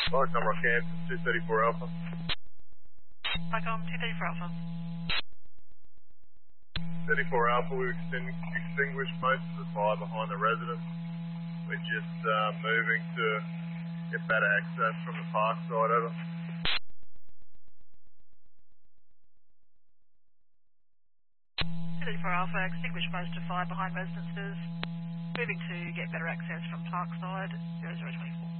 Flight number Kansas 234 Alpha. Micom 234 Alpha. 34 Alpha, we've extinguished most of the fire behind the residence. We're just moving to get better access from the park side, over. 234 Alpha, extinguished most of fire behind residences. Moving to get better access from Parkside, 0024.